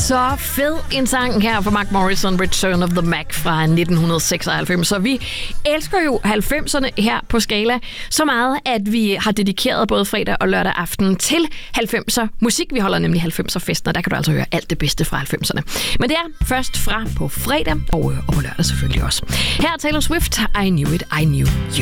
Så fed en sang her fra Mark Morrison, Return of the Mac fra 1996. Så vi elsker jo 90'erne her på Skala så meget, at vi har dedikeret både fredag og lørdag aften til 90'er musik. Vi holder nemlig 90'er-festen, og der kan du altså høre alt det bedste fra 90'erne. Men det er først fra på fredag og på lørdag selvfølgelig også. Her er Taylor Swift, I Knew It, I Knew You.